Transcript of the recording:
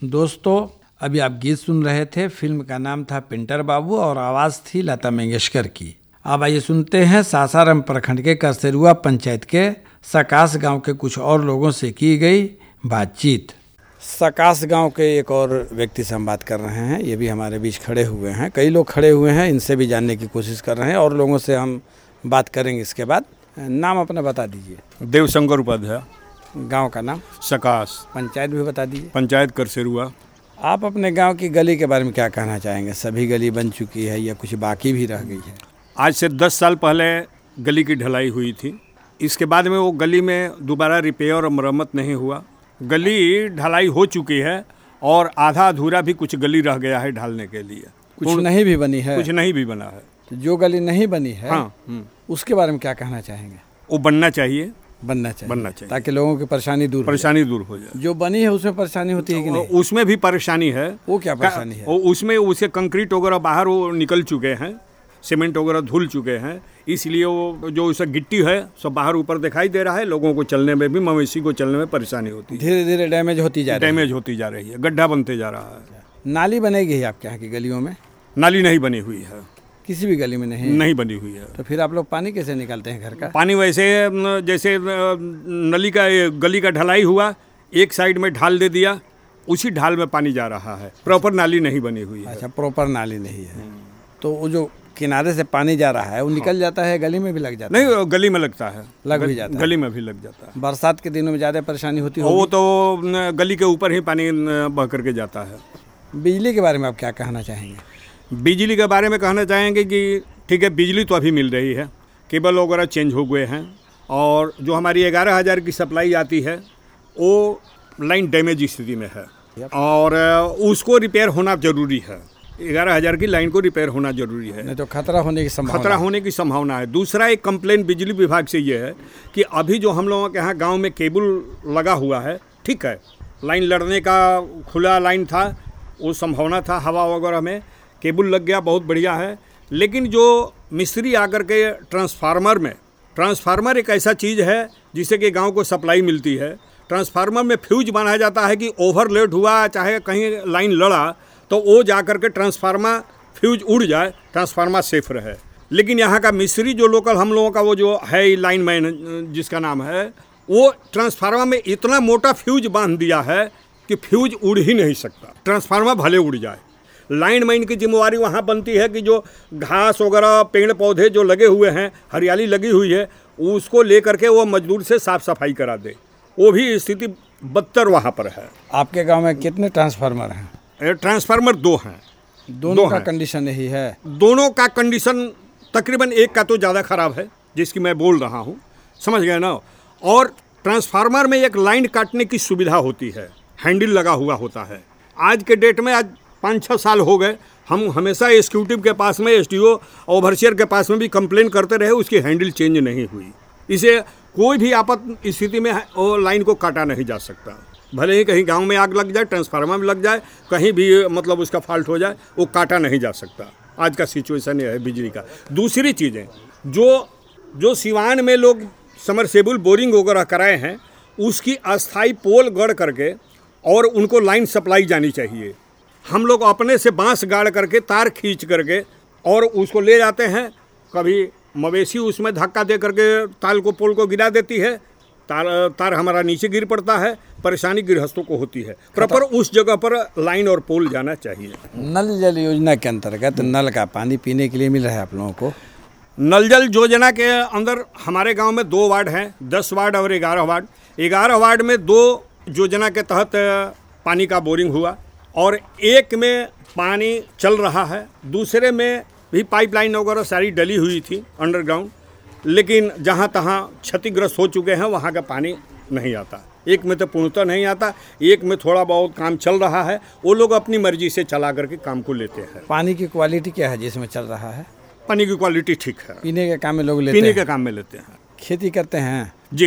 दोस्तों, अभी आप गीत सुन रहे थे। फिल्म का नाम था पिंटर बाबू और आवाज़ थी लता मंगेशकर की। अब आइए सुनते हैं सासाराम प्रखंड के करसेरुआ पंचायत के सकास गांव के कुछ और लोगों से की गई बातचीत। सकास गांव के एक और व्यक्ति से हम बात कर रहे हैं। ये भी हमारे बीच खड़े हुए हैं। कई लोग खड़े हुए हैं, इनसे भी जानने की कोशिश कर रहे हैं और लोगों से हम बात करेंगे इसके बाद। नाम अपना बता दीजिए। देवशंकर उपाध्याय। गांव का नाम? सकास। पंचायत भी बता दीजिए। पंचायत करसेरुआ। आप अपने गांव की गली के बारे में क्या कहना चाहेंगे? सभी गली बन चुकी है या कुछ बाकी भी रह गई है? आज से 10 साल पहले गली की ढलाई हुई थी। इसके बाद में वो गली में दोबारा रिपेयर और मरम्मत नहीं हुआ। गली ढलाई हो चुकी है और आधा अधूरा भी कुछ गली रह गया है ढालने के लिए। कुछ नहीं भी बनी है? कुछ नहीं भी बना है। तो जो गली नहीं बनी है, हाँ, उसके बारे में क्या कहना चाहेंगे? वो बनना चाहिए ताकि लोगों की परेशानी दूर हो जाए। जो बनी है उसमें परेशानी होती है कि नहीं? उसमें भी परेशानी है। वो क्या परेशानी है? उसमें उसे कंक्रीट वगैरह बाहर वो निकल चुके हैं, सीमेंट वगैरह धुल चुके हैं, इसलिए वो जो उसे गिट्टी है सब बाहर ऊपर दिखाई दे रहा है। लोगों को चलने में भी, मवेशी को चलने में परेशानी होती है। धीरे धीरे डैमेज होती जा रही है। गड्ढा बनते जा रहा है। नाली बनेगी आपके यहाँ की गलियों में? नाली नहीं बनी हुई है। किसी भी गली में नहीं बनी हुई है। तो फिर आप लोग पानी कैसे निकालते हैं घर का? पानी वैसे जैसे नली का गली का ढलाई हुआ, एक साइड में ढाल दे दिया, उसी ढाल में पानी जा रहा है। प्रॉपर नाली नहीं बनी हुई है। अच्छा, प्रॉपर नाली नहीं है। तो वो जो किनारे से पानी जा रहा है वो निकल जाता है, गली में भी लग जाता है? नहीं, गली में लगता है। भी जाता है? गली में भी लग जाता है। बरसात के दिनों में ज़्यादा परेशानी होती है? वो तो गली के ऊपर ही पानी बह करके जाता है। बिजली के बारे में आप क्या कहना चाहेंगे? बिजली के बारे में कहना चाहेंगे कि ठीक है, बिजली तो अभी मिल रही है, केबल वगैरह चेंज हो गए हैं और जो हमारी 11,000 की सप्लाई आती है वो लाइन डैमेज स्थिति में है और उसको रिपेयर होना ज़रूरी है। 11,000 की लाइन को रिपेयर होना जरूरी है, नहीं तो खतरा होने की संभावना है। दूसरा एक कंप्लेन बिजली विभाग से ये है कि अभी जो हम लोगों के यहाँ गाँव में केबल लगा हुआ है, ठीक है, लाइन लड़ने का खुला लाइन था, वो संभावना था, हवा वगैरह में केबल लग गया, बहुत बढ़िया है। लेकिन जो मिस्त्री आकर के ट्रांसफार्मर एक ऐसा चीज़ है जिससे कि गांव को सप्लाई मिलती है। ट्रांसफार्मर में फ्यूज बनाया जाता है कि ओवरलोड हुआ, चाहे कहीं लाइन लड़ा तो वो जा कर के ट्रांसफार्मर फ्यूज उड़ जाए, ट्रांसफार्मर सेफ रहे। लेकिन यहाँ का मिस्त्री जो लोकल हम लोगों का वो जो है लाइन मैन जिसका नाम है, वो ट्रांसफार्मर में इतना मोटा फ्यूज बांध दिया है कि फ्यूज उड़ ही नहीं सकता। ट्रांसफार्मर भले उड़ जाए, लाइन मैन की जिम्मेवारी वहाँ बनती है कि जो घास वगैरह पेड़ पौधे जो लगे हुए हैं, हरियाली लगी हुई है, उसको ले करके वो मजदूर से साफ सफाई करा दे। वो भी स्थिति बदतर वहाँ पर है। आपके गांव में कितने ट्रांसफार्मर हैं? ट्रांसफार्मर 2 हैं। दोनों का कंडीशन यही है? दोनों का कंडीशन तकरीबन, एक का तो ज़्यादा ख़राब है जिसकी मैं बोल रहा हूँ, समझ गए ना। और ट्रांसफार्मर में एक लाइन काटने की सुविधा होती है, हैंडल लगा हुआ होता है। आज के डेट में, आज 5-6 साल हो गए, हम हमेशा एग्जीक्यूटिव के पास में, एसडीओ, ओवरसियर के पास में भी कंप्लेन करते रहे, उसकी हैंडल चेंज नहीं हुई। इसे कोई भी आपात स्थिति में वो लाइन को काटा नहीं जा सकता। भले ही कहीं गांव में आग लग जाए, ट्रांसफार्मर में लग जाए, कहीं भी मतलब उसका फॉल्ट हो जाए, वो काटा नहीं जा सकता। आज का सिचुएशन ये है बिजली का। दूसरी चीज़ें जो सिवान में लोग समरसेबल बोरिंग वगैरह कराए हैं, उसकी अस्थाई पोल गढ़ करके और उनको लाइन सप्लाई जानी चाहिए। हम लोग अपने से बांस गाड़ करके, तार खींच करके और उसको ले जाते हैं। कभी मवेशी उसमें धक्का दे करके ताल को, पोल को गिरा देती है, तार हमारा नीचे गिर पड़ता है, परेशानी गृहस्थों को होती है। प्रॉपर उस जगह पर लाइन और पोल जाना चाहिए। नल जल योजना के अंतर्गत नल का पानी पीने के लिए मिल रहा है आप लोगों को? नल जल योजना के अंदर हमारे गाँव में 2 वार्ड हैं, 10 वार्ड और 11 वार्ड। 11 वार्ड में 2 योजना के तहत पानी का बोरिंग हुआ और एक में पानी चल रहा है, दूसरे में भी पाइपलाइन वगैरह सारी डली हुई थी अंडरग्राउंड, लेकिन जहाँ तहाँ क्षतिग्रस्त हो चुके हैं, वहाँ का पानी नहीं आता। एक में तो पूर्णतः नहीं आता, एक में थोड़ा बहुत काम चल रहा है, वो लोग अपनी मर्जी से चला करके काम को लेते हैं। पानी की क्वालिटी क्या है जिसमें चल रहा है? पानी की क्वालिटी ठीक है। पीने के काम में लोग लेते हैं। खेती करते हैं जी।